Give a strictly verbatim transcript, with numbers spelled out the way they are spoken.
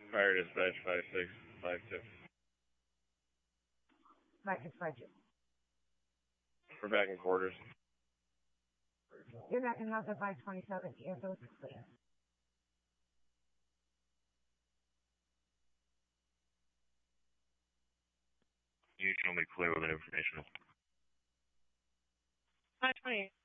Fire dispatch five six five two. five six five two. We're back in quarters. You're back in house at five twenty-seven. Yes, those are clear. You show me clear with an informational. five twenty.